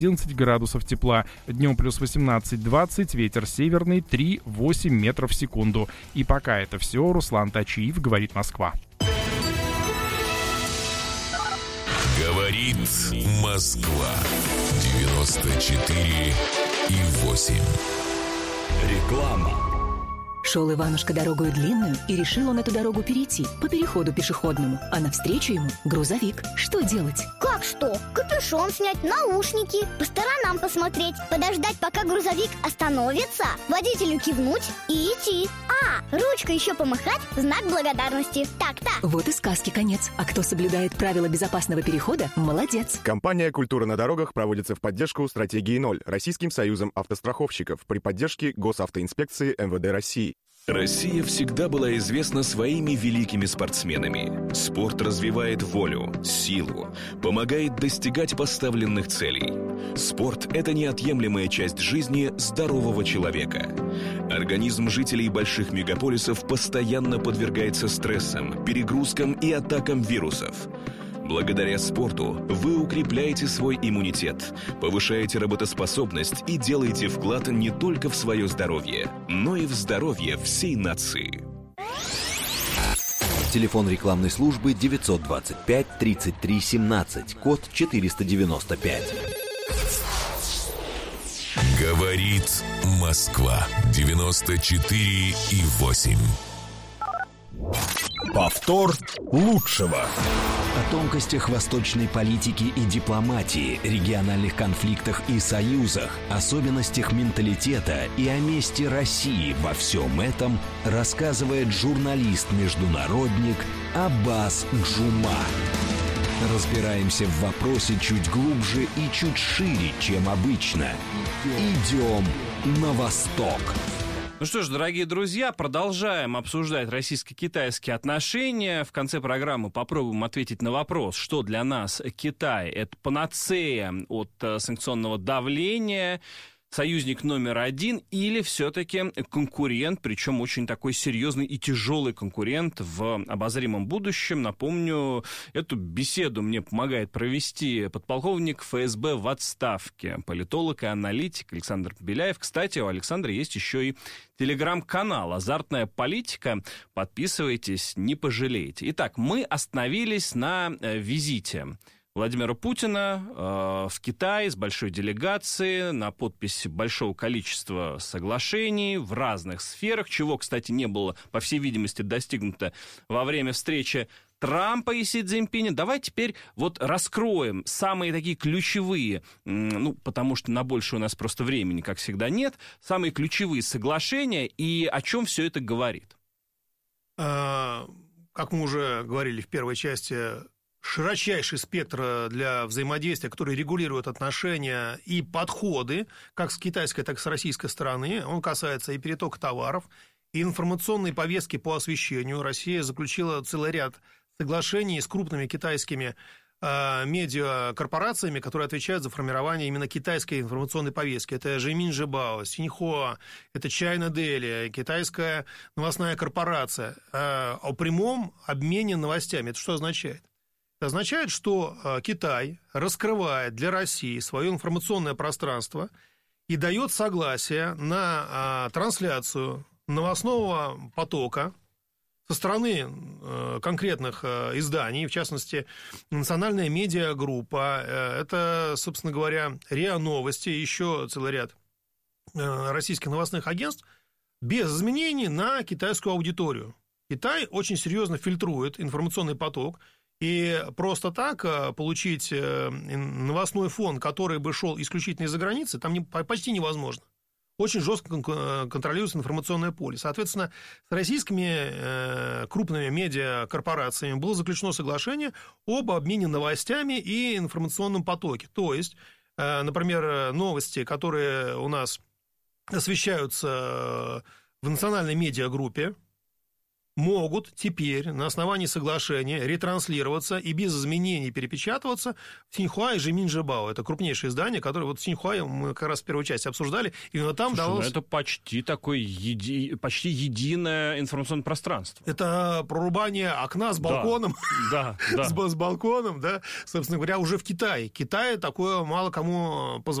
11 градусов тепла. Днем плюс 18-20, ветер северный 3-8 метров в секунду. И пока это все, Руслан Тачиев, говорит Москва. Говорит Москва. 94,8. Реклама. Шел Иванушка дорогою длинную, и решил он эту дорогу перейти по переходу пешеходному. А навстречу ему грузовик. Что делать? Как что? Капюшон снять, наушники, по сторонам посмотреть, подождать, пока грузовик остановится, водителю кивнуть и идти. Ручкой еще помахать в знак благодарности. Так-то. Вот и сказки конец. А кто соблюдает правила безопасного перехода, молодец. Компания «Культура на дорогах» проводится в поддержку стратегии 0 Российским союзом автостраховщиков при поддержке Госавтоинспекции МВД России. Россия всегда была известна своими великими спортсменами. Спорт развивает волю, силу, помогает достигать поставленных целей. Спорт – это неотъемлемая часть жизни здорового человека. Организм жителей больших мегаполисов постоянно подвергается стрессам, перегрузкам и атакам вирусов. Благодаря спорту вы укрепляете свой иммунитет, повышаете работоспособность и делаете вклад не только в свое здоровье, но и в здоровье всей нации. Телефон рекламной службы 925 33 17, код 495. Говорит Москва. 94,8. Повтор лучшего. О тонкостях восточной политики и дипломатии, региональных конфликтах и союзах, особенностях менталитета и о месте России во всем этом рассказывает журналист-международник Аббас Джума. Разбираемся в вопросе чуть глубже и чуть шире, чем обычно. Идем на восток. Ну что ж, дорогие друзья, продолжаем обсуждать российско-китайские отношения. В конце программы попробуем ответить на вопрос, что для нас Китай – это панацея от санкционного давления, союзник номер один или все-таки конкурент, причем очень такой серьезный и тяжелый конкурент в обозримом будущем. Напомню, эту беседу мне помогает провести подполковник ФСБ в отставке, политолог и аналитик Александр Беляев. Кстати, у Александра есть еще и телеграм-канал «Азартная политика». Подписывайтесь, не пожалеете. Итак, мы остановились на визите Владимира Путина в Китай с большой делегацией на подпись большого количества соглашений в разных сферах, чего, кстати, не было, по всей видимости, достигнуто во время встречи Трампа и Си Цзиньпиня. Давай теперь вот раскроем самые такие ключевые, потому что на больше у нас просто времени, как всегда, нет, самые ключевые соглашения и о чем все это говорит. Как мы уже говорили в первой части, широчайший спектр для взаимодействия, который регулирует отношения и подходы, как с китайской, так и с российской стороны. Он касается и перетока товаров, и информационной повестки по освещению. Россия заключила целый ряд соглашений с крупными китайскими медиакорпорациями, которые отвечают за формирование именно китайской информационной повестки. Это Жимин Жибао, Синьхуа, это China Daily, китайская новостная корпорация. О прямом обмене новостями. Это что означает? Это означает, что Китай раскрывает для России свое информационное пространство и дает согласие на трансляцию новостного потока со стороны конкретных изданий, в частности, национальная медиагруппа, это, собственно говоря, РИА Новости, еще целый ряд российских новостных агентств, без изменений на китайскую аудиторию. Китай очень серьезно фильтрует информационный поток, и просто так получить новостной фон, который бы шел исключительно из-за границы, там почти невозможно. Очень жестко контролируется информационное поле. Соответственно, с российскими крупными медиакорпорациями было заключено соглашение об обмене новостями и информационном потоке. То есть, например, новости, которые у нас освещаются в национальной медиагруппе, могут теперь на основании соглашения ретранслироваться и без изменений перепечатываться в Синьхуа и Жиминжибао. Это крупнейшее издание, которое вот в Синьхуа мы как раз в первой части обсуждали. Именно там давалось... это почти такое почти единое информационное пространство. Это прорубание окна с балконом. Да. С балконом, да. Собственно говоря, уже в Китае. Китай такое мало кому позволяет.